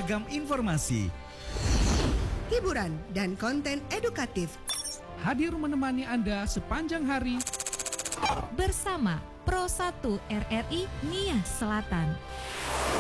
beragam informasi, hiburan, dan konten edukatif. Hadir menemani Anda sepanjang hari bersama Pro 1 RRI Nias Selatan.